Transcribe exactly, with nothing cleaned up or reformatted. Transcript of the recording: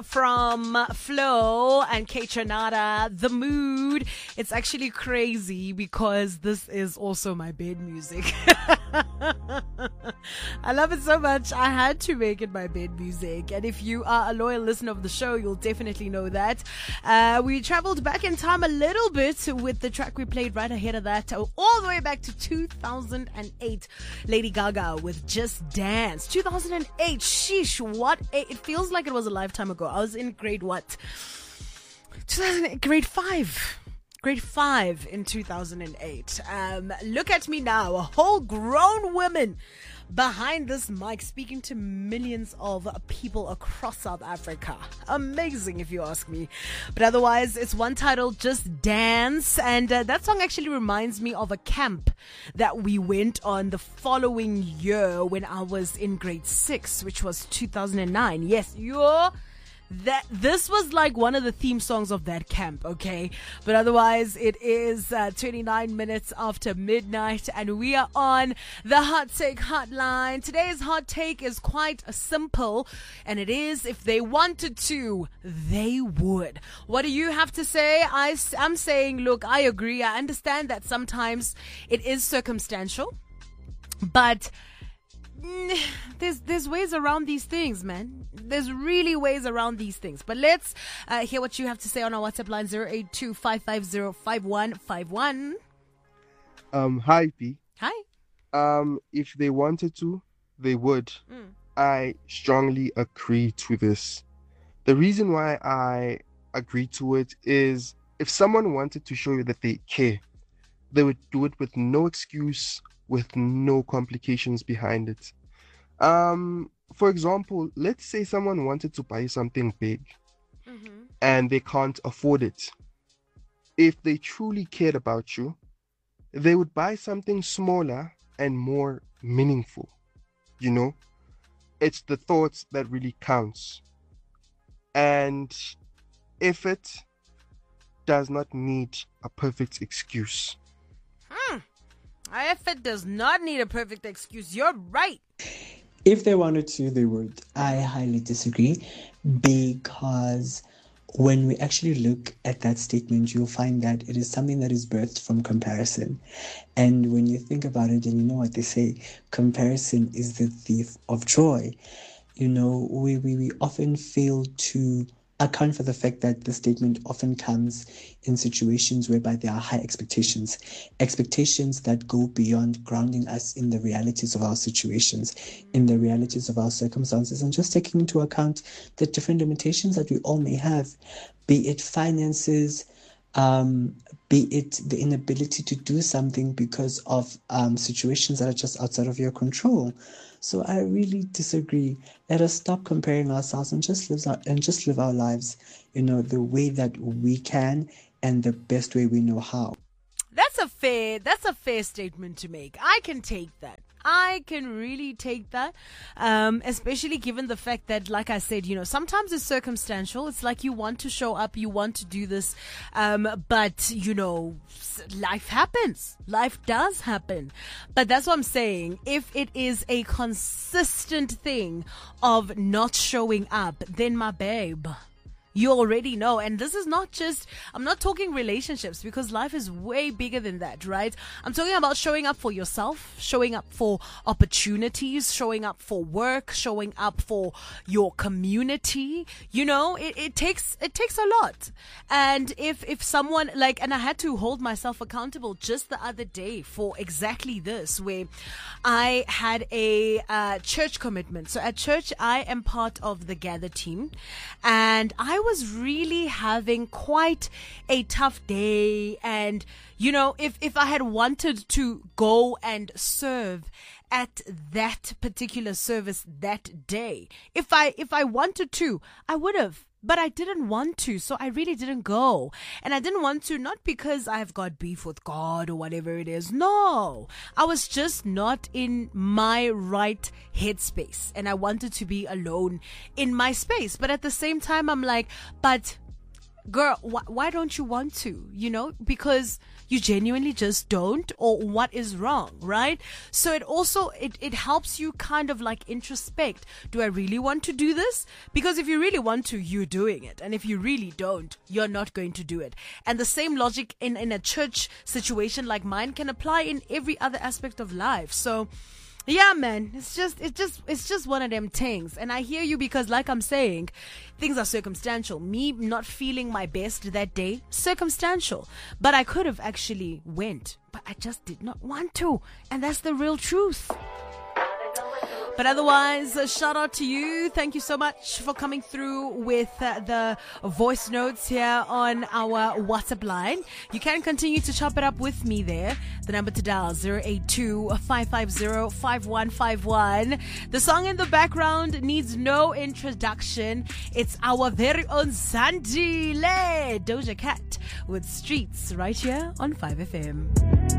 from Flo and Kate Renata, The Mood. It's actually crazy because this is also my bed music. I love it so much. I had to make it my bed music. And if you are a loyal listener of the show, you'll definitely know that. Uh, we traveled back in time a little bit with the track we played right ahead of that, all the way back to two thousand eight. Lady Gaga with Just Dance. two thousand eight. Sheesh, what a, it feels like it was a lifetime ago. I was in grade what? two thousand eight, grade five. Grade five in two thousand eight. Um, look at me now, a whole grown woman behind this mic speaking to millions of people across South Africa. Amazing, if you ask me. But otherwise, it's one titled Just Dance. And uh, that song actually reminds me of a camp that we went on the following year when I was in grade six, which was two thousand nine. Yes, you're... That this was like one of the theme songs of that camp, okay? But otherwise, it is uh, twenty-nine minutes after midnight, and we are on the Hot Take Hotline. Today's hot take is quite simple, and it is: if they wanted to, they would. What do you have to say? I, I'm saying, look, I agree. I understand that sometimes it is circumstantial, but There's there's ways around these things, man. There's really ways around these things. But let's uh, hear what you have to say on our WhatsApp line zero eight two five five zero five one five one. Um, hi, P. Hi. Um, if they wanted to, they would. Mm. I strongly agree to this. The reason why I agree to it is if someone wanted to show you that they care, they would do it with no excuse, with no complications behind it. Um, for example, let's say someone wanted to buy something big mm-hmm. and they can't afford it. If they truly cared about you, they would buy something smaller and more meaningful. You know, it's the thoughts that really counts. And effort does not need a perfect excuse. Hmm. Effort does not need a perfect excuse. You're right. If they wanted to, they would. I highly disagree, because when we actually look at that statement, you'll find that it is something that is birthed from comparison. And when you think about it, and you know what they say, comparison is the thief of joy. You know, we, we, we often fail to account for the fact that the statement often comes in situations whereby there are high expectations, expectations that go beyond grounding us in the realities of our situations, in the realities of our circumstances, and just taking into account the different limitations that we all may have, be it finances, um, be it the inability to do something because of um, situations that are just outside of your control. So I really disagree. Let us stop comparing ourselves and just live our, and just live our lives, you know, the way that we can and the best way we know how. That's a fair, that's a fair statement to make. I can take that. I can really take that, um, especially given the fact that, like I said, you know, sometimes it's circumstantial. It's like you want to show up, you want to do this, um, but, you know, life happens. Life does happen. But that's what I'm saying. If it is a consistent thing of not showing up, then my babe, you already know. And this is not just, I'm not talking relationships, because life is way bigger than that, right? I'm talking about showing up for yourself, showing up for opportunities, showing up for work, showing up for your community. You know, it, it takes, it takes a lot. And if, if someone like, and I had to hold myself accountable just the other day for exactly this, where I had a uh, church commitment. So at church, I am part of the Gather team, and I was really having quite a tough day. And, you know, if, if I had wanted to go and serve at that particular service that day, if I, if I wanted to, I would have. But I didn't want to, so I really didn't go. And I didn't want to, not because I've got beef with God or whatever it is. No, I was just not in my right headspace, and I wanted to be alone in my space. But at the same time, I'm like, but girl, wh- why don't you want to? You know, because you genuinely just don't, or what is wrong, right? So it also, it, it helps you kind of like introspect. Do I really want to do this? Because if you really want to, you're doing it. And if you really don't, you're not going to do it. And the same logic in, in a church situation like mine can apply in every other aspect of life. So, yeah, man, it's just, it's just, it's just one of them things. And I hear you because, like I'm saying, things are circumstantial. Me not feeling my best that day, circumstantial. But I could have actually went, but I just did not want to. And that's the real truth. But otherwise, a shout out to you. Thank you so much for coming through with uh, the voice notes here on our WhatsApp line. You can continue to chop it up with me there. The number to dial zero eight two, five five zero, five one five one. The song in the background needs no introduction. It's our very own Zandile Doja Cat with Streets right here on five F M.